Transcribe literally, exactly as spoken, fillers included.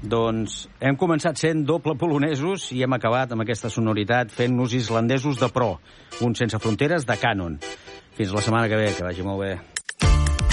Doncs hem començat sent doble polonesos i hem acabat amb aquesta sonoritat fent-nos islandesos de pro, un sense fronteres de Canon. Fins la setmana que ve, que vagi molt bé.